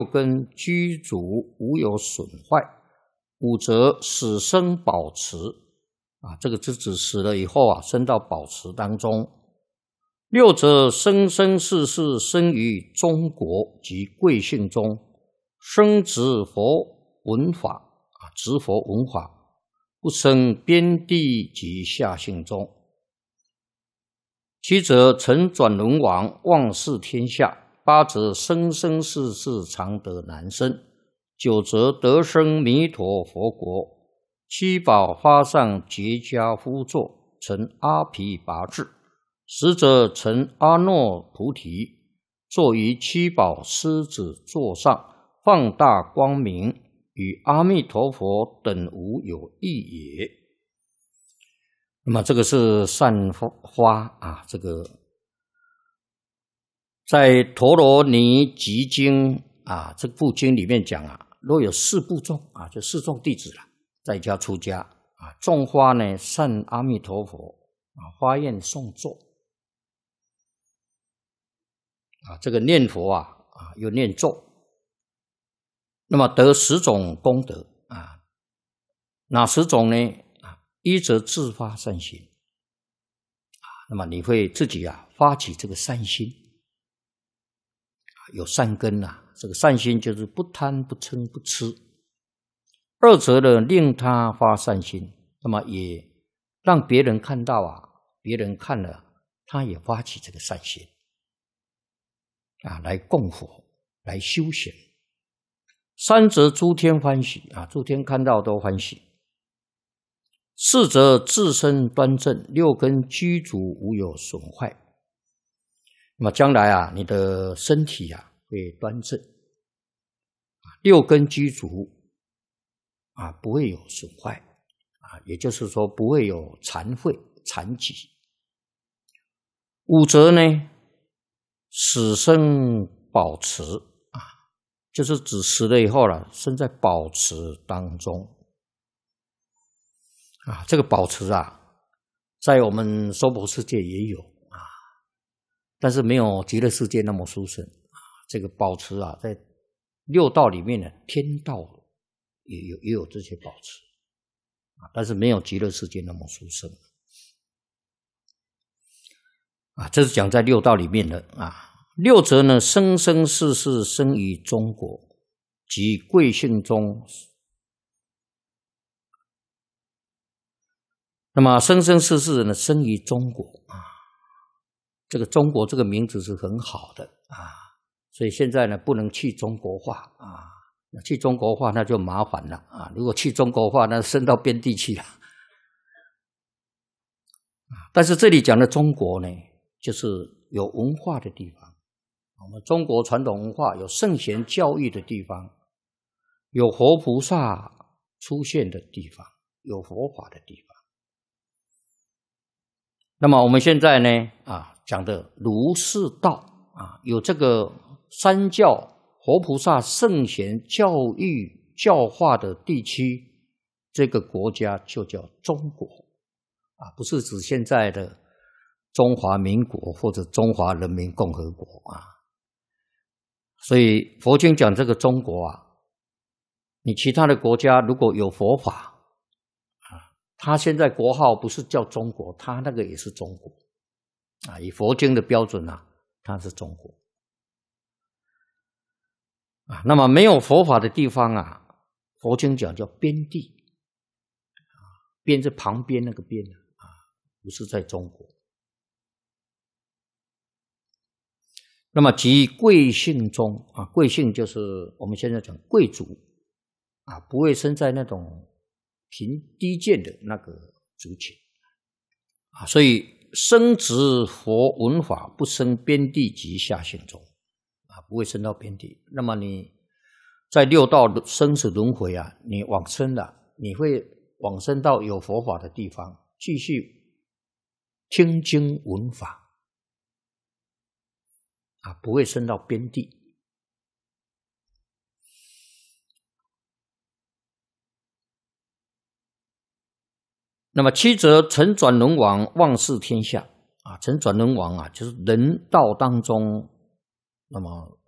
根居足无有损坏。五则死生保持这个是指死了以后生到保持当中。六则生生世世生于中国及贵姓中，生执佛文法执佛文法，不生边地及下姓中。七则曾转轮王，望视天下。八则生生世世常得难生。九则得生弥陀佛国。七宝发上结跏趺坐，成阿毗跋致。十则成阿耨菩提，坐于七宝狮子座上，放大光明，与阿弥陀佛等无有异也。那么这个是善花这个在陀罗尼集经这部经里面讲若有四部众就四众弟子在家出家种花呢，善阿弥陀佛花宴诵咒这个念佛又念咒，那么得10种功德哪10种呢？一则自发善心那么你会自己发起这个善心有善根这个善心就是不贪不嗔不痴。二则呢，令他发善心，那么也让别人看到别人看了他也发起这个善心来供佛来修行。三则诸天欢喜诸天看到都欢喜。四则自身端正，六根居足无有损坏。那么将来你的身体会端正六根居足不会有损坏也就是说不会有残废残疾。五则呢，死生保持就是指死了以后生在保持当中这个保持在我们娑婆世界也有但是没有极乐世界那么殊胜这个保持在六道里面天道也有这些保持但是没有极乐世界那么殊胜这是讲在六道里面的六则呢，生生世世生于中国及贵姓中。那么生生世世呢，生于中国这个中国这个名字是很好的所以现在呢不能去中国化去中国化那就麻烦了如果去中国化那升到边地去了但是这里讲的中国呢，就是有文化的地方。我们中国传统文化有圣贤教育的地方，有活菩萨出现的地方，有佛法的地方。那么我们现在呢讲的儒释道有这个三教活菩萨圣贤教育教化的地区，这个国家就叫中国不是指现在的中华民国或者中华人民共和国所以佛经讲这个中国你其他的国家如果有佛法他现在国号不是叫中国，他那个也是中国以佛经的标准它是中国那么没有佛法的地方佛经讲叫边地边是旁边那个边不是在中国。那么即贵姓中贵姓就是我们现在讲贵族不会生在那种贫低贱的那个族群所以生执佛文法，不生边地及下姓中不会生到边地。那么你在六道生死轮回你往生了，你会往生到有佛法的地方，继续听经闻法不会生到边地。那么七则曾转轮王，望视天下曾转轮王就是人道当中那么